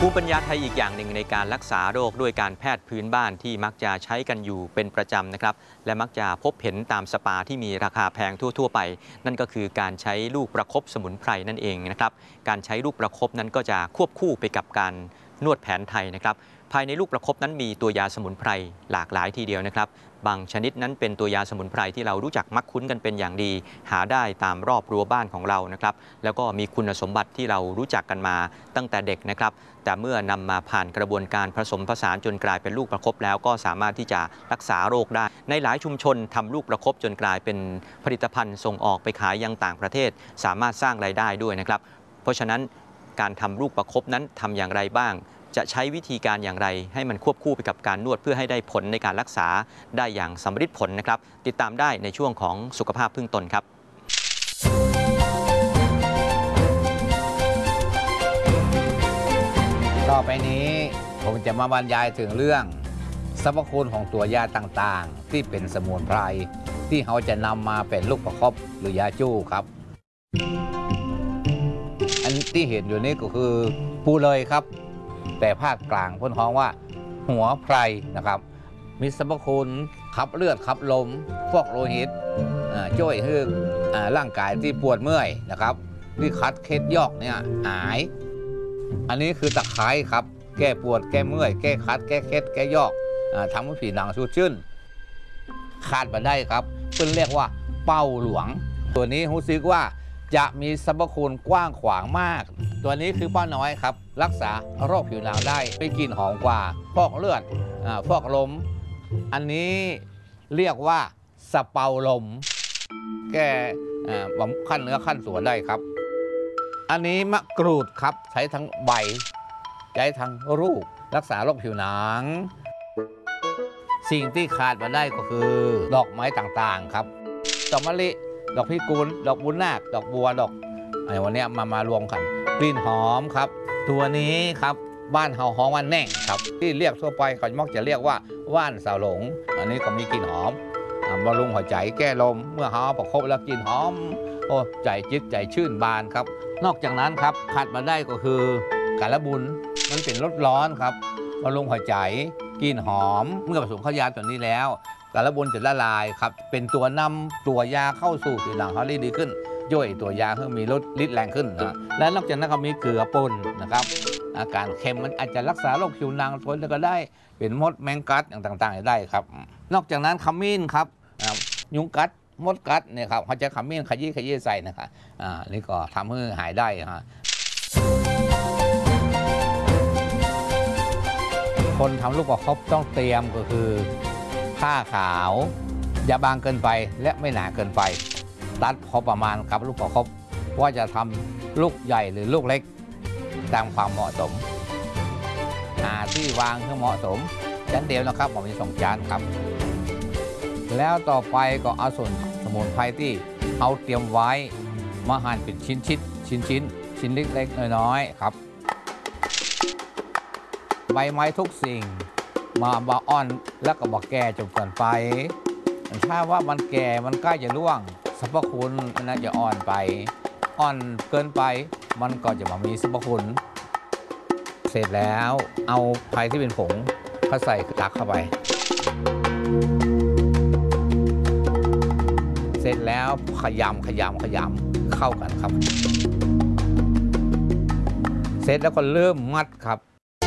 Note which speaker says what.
Speaker 1: ภูมิปัญญาไทยอีกอย่างหนึ่งในการรักษาโรคด้วยการแพทย์พื้นบ้านที่มักจะใช้กันอยู่เป็นประจำนะครับและมักจะพบเห็นตามสปาที่มีราคาแพงทั่วไปนั่นก็คือการใช้ลูกประคบสมุนไพรนั่นเองนะครับการใช้ลูกประคบนั้นก็จะควบคู่ไปกับการนวดแผนไทยนะครับภายในลูกประคบนั้นมีตัวยาสมุนไพรหลากหลายทีเดียวนะครับบางชนิดนั้นเป็นตัวยาสมุนไพรที่เรารู้จักมักคุ้นกันเป็นอย่างดีหาได้ตามรอบรั้วบ้านของเรานะครับแล้วก็มีคุณสมบัติที่เรารู้จักกันมาตั้งแต่เด็กนะครับแต่เมื่อนำมาผ่านกระบวนการผสมผสานจนกลายเป็นลูกประคบแล้วก็สามารถที่จะรักษาโรคได้ในหลายชุมชนทำลูกประคบจนกลายเป็นผลิตภัณฑ์ส่งออกไปขายยังต่างประเทศสามารถสร้างรายได้ด้วยนะครับเพราะฉะนั้นการทำลูกประคบนั้นทำอย่างไรบ้างจะใช้วิธีการอย่างไรให้มันควบคู่ไปกับการนวดเพื่อให้ได้ผลในการรักษาได้อย่างสำเร็จผลนะครับติดตามได้ในช่วงของสุขภาพพึ่งตนครับ
Speaker 2: ต่อไปนี้ผมจะมาบรรยายถึงเรื่องสรรพคุณของตัวยาต่างๆที่เป็นสมุนไพรที่เขาจะนำมาเป็นลูกประคบหรือยาจู้ครับอันที่เห็นอยู่นี่ก็คือปูเลยครับแต่ภาคกลางพ้นท้องว่าหัวไพรนะครับมีสรรพคุณขับเลือดขับลมฟอกโลหิตช่วยให้ร่างกายที่ปวดเมื่อยนะครับที่คัดเคล็ดยอกเนี่ยหายอันนี้คือตะไคร้ครับแก้ปวดแก้เมื่อยแก้คัดแก้เคล็ดแก้ยอกทำให้ผิวหนังชุ่มชื่นขาดไปได้ครับเพิ่นเรียกว่าเป้าหลวงตัวนี้รู้สึกว่าจะมีสรรพคุณกว้างขวางมากตัวนี้คือป้าน้อยครับรักษาโรคผิวหนังได้ไม่กลิ่นหอมกว่าฟอกเลือดฟอกลมอันนี้เรียกว่าสเปาลมแก้ขั้นเนื้อขั้นตัวได้ครับอันนี้มะกรูดครับใช้ทั้งใบใช้ทั้งลูกรักษาโรคผิวหนังสิ่งที่ขาดมาได้ก็คือดอกไม้ต่างๆครับดอกมะลิดอกพิกุลดอกบุญนาคดอกบัวดอกวันนี้มารวมกันกลิ่นหอมครับตัวนี้ครับบ้านเฮาฮ้องว่าแน่งครับที่เรียกทั่วไปเขามักจะเรียกว่าว่านสาวหลงอันนี้ก็มีกลิ่นหอมบำรุงหัวใจแก้ลมเมื่อเฮาประคบแล้วกลิ่นหอมโอ้ใจจิตใจชื่นบานครับนอกจากนั้นครับขาดมาได้ก็คือกาลบุญมันเป็นรสร้อนครับบำรุงหัวใจกลิ่นหอมเมื่อผสมข้าวยาตัวนี้แล้วกาลบุญจะละลายครับเป็นตัวนำตัวยาเข้าสู่ผิวหนังเขาได้ดีขึ้นย่อยตัวยาเพื่อมีฤทธิ์แรงขึ้นนะและนอกจากนั้นก็มีเกลือป่นนะครับอาการเค็มมันอาจจะรักษาโรคผิวหนังทนก็ได้เป็นมดแมงกัดอย่างต่างๆได้ครับนอกจากนั้นขมิ้นครับยุงกัดมดกัดเนี่ยครับเขาจะขมิ้นขยี้ใส่นะครับนี่ก็ทำให้หายได้ฮะคนทำลูกประคบต้องเตรียมก็คือผ้าขาวอย่าบางเกินไปและไม่หนาเกินไปตัดพอประมาณกับลูกประคบว่าจะทำลูกใหญ่หรือลูกเล็กตามความเหมาะสมหาที่วางให้เหมาะสมจานเดียวนะครับผมมี2จานครับแล้วต่อไปก็เอาส่วนสมุนไพรที่เอาเตรียมไว้มาหั่นเป็นชิ้นเล็กๆน้อยๆครับใบไม้ทุกสิ่งมาอ่อนแล้วก็บอกแก่จนเกินไปถ้าว่ามันแก่มันใกล้จะร่วงสรรพคุณมันน่าจะอ่อนไปอ่อนเกินไปมันก็จะมามีสรรพคุณเสร็จแล้วเอาไพรที่เป็นผงเขาใส่ตักเข้าไปเสร็จแล้วขยำเข้ากันครับเสร็จแล้วก็เริ่มมัดครับ